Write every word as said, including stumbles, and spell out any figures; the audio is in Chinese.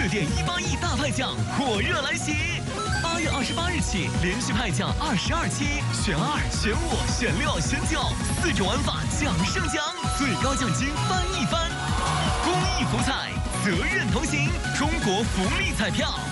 点一八亿大派奖火热来袭！八月二十八日起，连续派奖二十二期，选二、选五、选六、选九，四种玩法奖胜奖，最高奖金翻一番。公益福彩，责任同行，中国福利彩票。